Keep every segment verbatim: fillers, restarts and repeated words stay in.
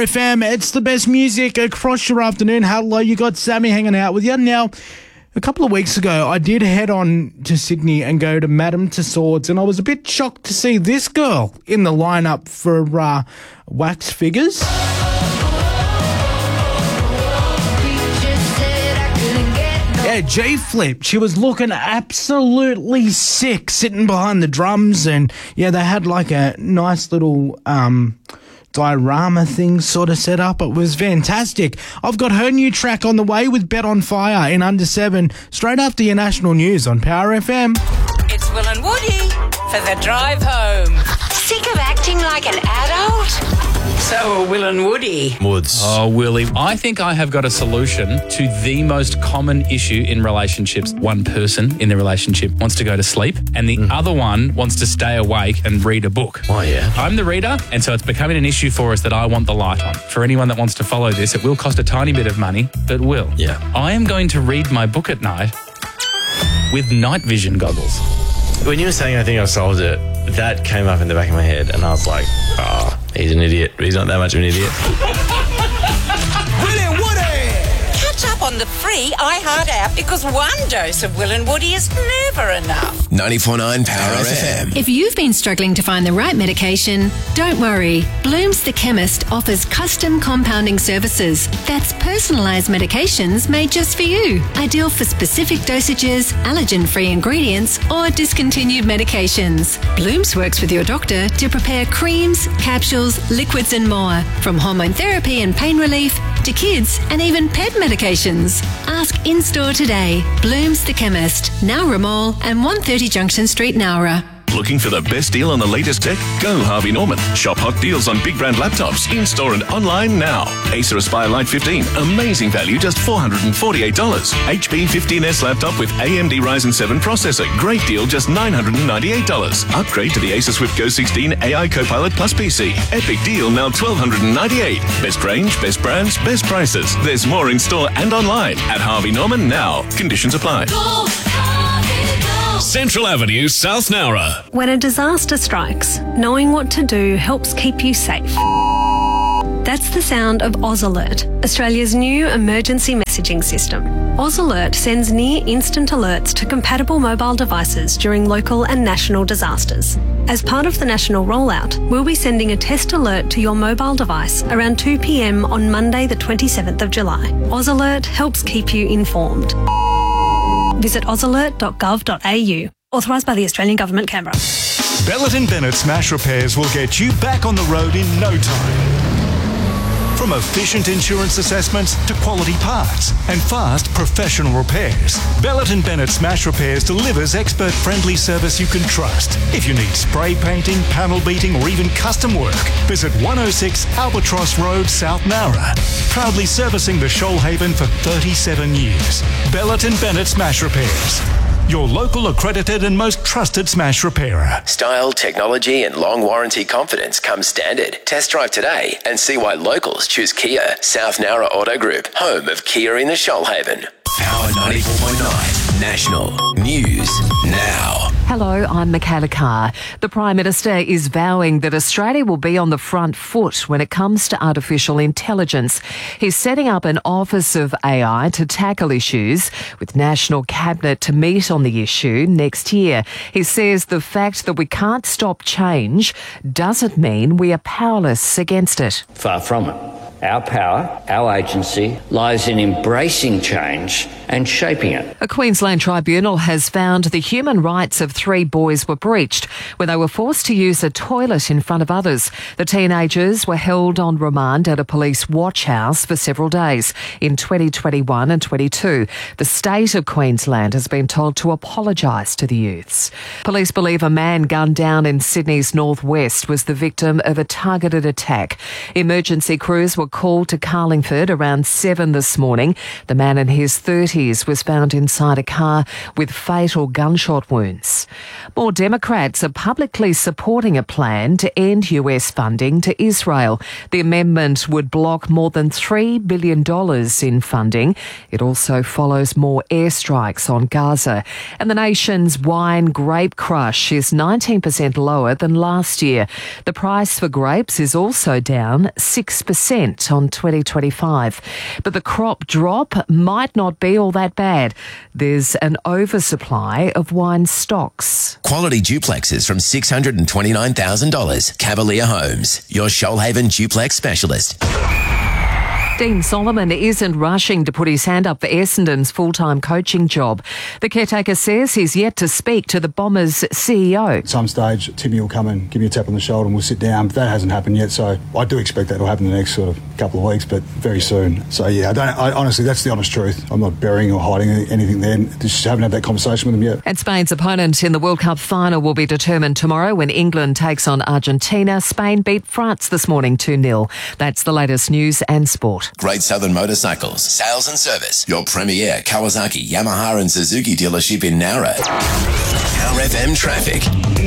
F M. It's the best music across your afternoon. Hello, you got Sammy hanging out with you. Now, a couple of weeks ago, I did head on to Sydney and go to Madame Tussauds, and I was a bit shocked to see this girl in the lineup for uh, wax figures. Yeah, G-Flip. She was looking absolutely sick sitting behind the drums, and yeah, they had like a nice little um, diorama thing sort of set up. It was fantastic. I've got her new track on the way with Bet on Fire in under seven, straight after your national news on Power F M. It's Will and Woody for the drive home. Sick of acting like an adult? So are Will and Woody. Woods. Oh, Willie, I think I have got a solution to the most common issue in relationships. One person in the relationship wants to go to sleep and the mm. other one wants to stay awake and read a book. Oh, yeah. I'm the reader, and so it's becoming an issue for us that I want the light on. For anyone that wants to follow this, it will cost a tiny bit of money, but will. Yeah. I am going to read my book at night with night vision goggles. When you were saying I think I solved it, that came up in the back of my head and I was like, oh, he's an idiot. He's not that much of an idiot. Will and Woody! Catch up on the free iHeart app because one dose of Will and Woody is never enough. ninety-four point nine Power F M. If you've been struggling to find the right medication, don't worry. Bloom's the Chemist offers custom compounding services. That's personalised medications made just for you. Ideal for specific dosages, allergen-free ingredients, or discontinued medications. Bloom's works with your doctor to prepare creams, capsules, liquids and more. From hormone therapy and pain relief to kids and even pet medications. Ask in-store today. Bloom's the Chemist, Nowra Mall and one thirty Junction Street, Nowra. Looking for the best deal on the latest tech? Go Harvey Norman. Shop hot deals on big brand laptops in-store and online now. Acer Aspire Lite fifteen, amazing value, just four hundred forty-eight dollars. H P fifteen S laptop with A M D Ryzen seven processor, great deal, just nine hundred ninety-eight dollars. Upgrade to the Acer Swift Go sixteen A I Copilot Plus P C. Epic deal, now twelve ninety-eight dollars. Best range, best brands, best prices. There's more in store and online at Harvey Norman now. Conditions apply. Go, Central Avenue, South Nowra. When a disaster strikes, knowing what to do helps keep you safe. That's the sound of Oz Alert, Australia's new emergency messaging system. Oz Alert sends near-instant alerts to compatible mobile devices during local and national disasters. As part of the national rollout, we'll be sending a test alert to your mobile device around two p.m. on Monday the twenty-seventh of July. Oz Alert helps keep you informed. Visit oz alert dot gov dot a u. Authorised by the Australian Government, Canberra. Bellett and Bennett Smash Repairs will get you back on the road in no time. From efficient insurance assessments to quality parts and fast professional repairs, Bellett and Bennett Smash Repairs delivers expert-friendly service you can trust. If you need spray painting, panel beating or even custom work, visit one oh six Albatross Road, South Nowra. Proudly servicing the Shoalhaven for thirty-seven years. Bellett and Bennett Smash Repairs. Your local accredited and most trusted smash repairer. Style, technology and long warranty confidence come standard. Test drive today and see why locals choose Kia. South Nowra Auto Group, home of Kia in the Shoalhaven. Power ninety-four point nine National News Now. Hello, I'm Michaela Carr. The Prime Minister is vowing that Australia will be on the front foot when it comes to artificial intelligence. He's setting up an Office of A I to tackle issues, with National Cabinet to meet on the issue next year. He says the fact that we can't stop change doesn't mean we are powerless against it. Far from it. Our power, our agency, lies in embracing change and shaping it. A Queensland tribunal has found the human rights of three boys were breached when they were forced to use a toilet in front of others. The teenagers were held on remand at a police watch house for several days in twenty twenty-one and twenty-two. The state of Queensland has been told to apologise to the youths. Police believe a man gunned down in Sydney's northwest was the victim of a targeted attack. Emergency crews were call to Carlingford around seven this morning. The man in his thirties was found inside a car with fatal gunshot wounds. More Democrats are publicly supporting a plan to end U S funding to Israel. The amendment would block more than three billion dollars in funding. It also follows more airstrikes on Gaza. And the nation's wine grape crush is nineteen percent lower than last year. The price for grapes is also down six percent on twenty twenty-five. But the crop drop might not be all that bad. There's an oversupply of wine stocks. Quality duplexes from six hundred twenty-nine thousand dollars. Cavalier Homes, your Shoalhaven duplex specialist. Dean Solomon isn't rushing to put his hand up for Essendon's full-time coaching job. The caretaker says he's yet to speak to the Bombers' C E O. At some stage, Timmy will come and give me a tap on the shoulder and we'll sit down. But that hasn't happened yet, so I do expect that will happen in the next sort of couple of weeks, but very soon. So yeah, I don't. I, honestly, that's the honest truth. I'm not burying or hiding anything there. Just haven't had that conversation with him yet. And Spain's opponent in the World Cup final will be determined tomorrow when England takes on Argentina. Spain beat France this morning two nil. That's the latest news and sport. Great Southern Motorcycles, sales and service. Your premier Kawasaki, Yamaha and Suzuki dealership in Nowra. Power F M traffic.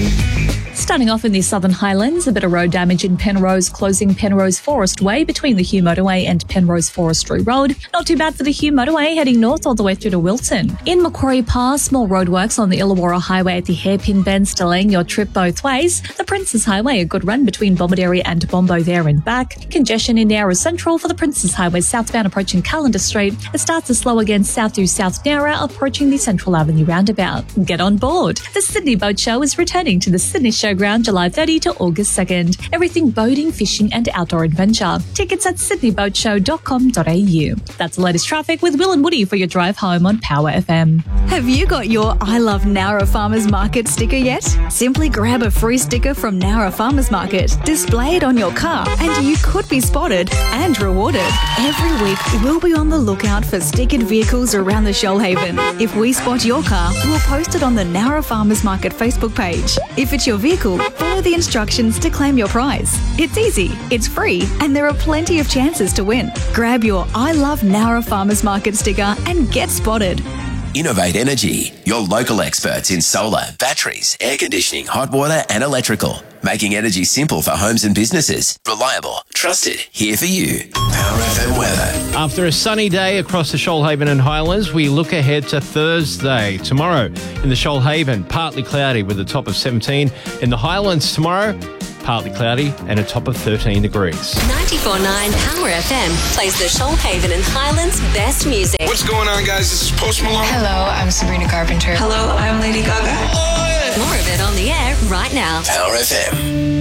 Starting off in the Southern Highlands, a bit of road damage in Penrose, closing Penrose Forest Way between the Hugh Motorway and Penrose Forestry Road. Not too bad for the Hugh Motorway, heading north all the way through to Wilton. In Macquarie Pass, small roadworks on the Illawarra Highway at the hairpin bends, delaying your trip both ways. The Princes Highway, a good run between Bombardary and Bombo there and back. Congestion in Nowra Central for the Princes Highway southbound approaching Callender Street. It starts to slow again south through South Nowra, approaching the Central Avenue roundabout. Get on board. The Sydney Boat Show is returning to the Sydney Showground July thirtieth to August second. Everything boating, fishing and outdoor adventure. Tickets at sydney boat show dot com dot a u. That's the latest traffic with Will and Woody for your drive home on Power F M. Have you got your I Love Nowra Farmers Market sticker yet? Simply grab a free sticker from Nowra Farmers Market, display it on your car, and you could be spotted and rewarded. Every week, we'll be on the lookout for stickered vehicles around the Shoalhaven. If we spot your car, we'll post it on the Nowra Farmers Market Facebook page. If it's your vehicle, follow the instructions to claim your prize. It's easy, it's free, and there are plenty of chances to win. Grab your I Love Nowra Farmers Market sticker and get spotted. Innovate Energy, your local experts in solar, batteries, air conditioning, hot water and electrical. Making energy simple for homes and businesses. Reliable, trusted, here for you. Power F M weather. After a sunny day across the Shoalhaven and Highlands, we look ahead to Thursday. Tomorrow in the Shoalhaven, partly cloudy with a top of seventeen. In the Highlands tomorrow, partly cloudy and a top of thirteen degrees. ninety-four point nine Power F M plays the Shoalhaven and Highlands best music. What's going on, guys? This is Post Malone. Hello, I'm Sabrina Carpenter. Hello, I'm Lady Gaga. More of it on the air right now. Power F M.